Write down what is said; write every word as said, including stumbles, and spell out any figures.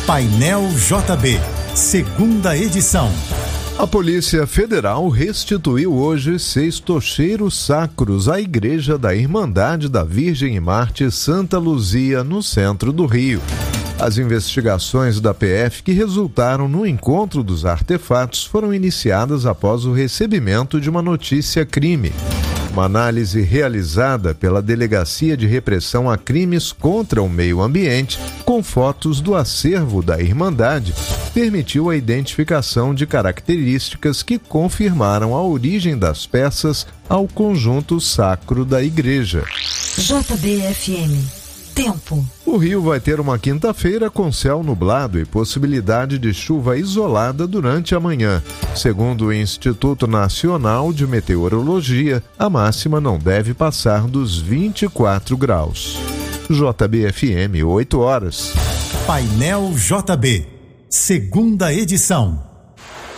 Painel J B, segunda edição. A Polícia Federal restituiu hoje seis tocheiros sacros à Igreja da Irmandade da Virgem e Marte Santa Luzia, no centro do Rio. As investigações da P F que resultaram no encontro dos artefatos foram iniciadas após o recebimento de uma notícia-crime. Uma análise realizada pela Delegacia de Repressão a Crimes contra o Meio Ambiente, com fotos do acervo da Irmandade, permitiu a identificação de características que confirmaram a origem das peças ao conjunto sacro da igreja. J B F M. Tempo. O Rio vai ter uma quinta-feira com céu nublado e possibilidade de chuva isolada durante a manhã. Segundo o Instituto Nacional de Meteorologia, a máxima não deve passar dos vinte e quatro graus. J B F M, oito horas. Painel J B, segunda edição.